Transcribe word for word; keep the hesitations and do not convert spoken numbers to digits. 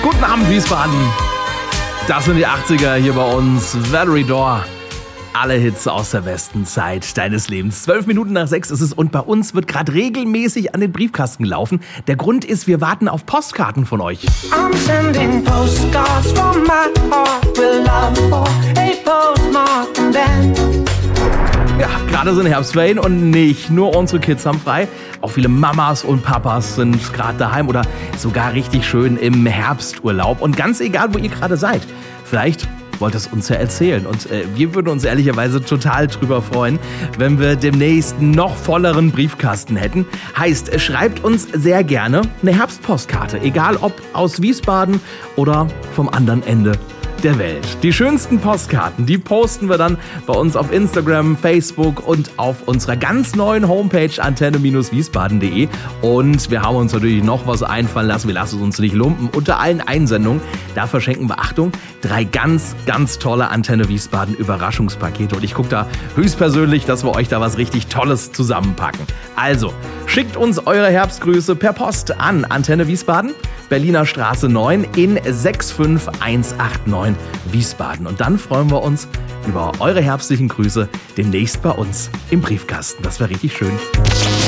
Guten Abend, Wiesbaden. Das sind die achtziger hier bei uns. Valerie Dore. Alle Hits aus der besten Zeit deines Lebens. Zwölf Minuten nach sechs ist es und bei uns wird gerade regelmäßig an den Briefkasten gelaufen. Der Grund ist, wir warten auf Postkarten von euch. I'm sending postcards from my heart with love for a postmark and then. Ja, gerade sind Herbstferien und nicht nur unsere Kids haben frei. Auch viele Mamas und Papas sind gerade daheim oder sogar richtig schön im Herbsturlaub. Und ganz egal, wo ihr gerade seid, vielleicht wollt es uns ja erzählen. Und äh, wir würden uns ehrlicherweise total drüber freuen, wenn wir demnächst noch volleren Briefkasten hätten. Heißt, schreibt uns sehr gerne eine Herbstpostkarte, egal ob aus Wiesbaden oder vom anderen Ende der Welt. Die schönsten Postkarten, die posten wir dann bei uns auf Instagram, Facebook und auf unserer ganz neuen Homepage antenne wiesbaden punkt de. Und wir haben uns natürlich noch was einfallen lassen. Wir lassen es uns nicht lumpen. Unter allen Einsendungen, da verschenken wir, Achtung, drei ganz, ganz tolle Antenne Wiesbaden Überraschungspakete. Und ich gucke da höchstpersönlich, dass wir euch da was richtig Tolles zusammenpacken. Also, schickt uns eure Herbstgrüße per Post an Antenne Wiesbaden, Berliner Straße neun in sechs fünf eins acht neun Wiesbaden. Und dann freuen wir uns über eure herbstlichen Grüße demnächst bei uns im Briefkasten. Das wäre richtig schön.